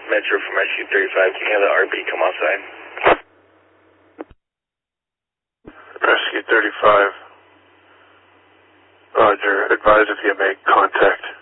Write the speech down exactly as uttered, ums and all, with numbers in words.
Metro from Rescue thirty-five. Can you have the R P come outside? Rescue thirty-five. Roger. Advise if you make contact.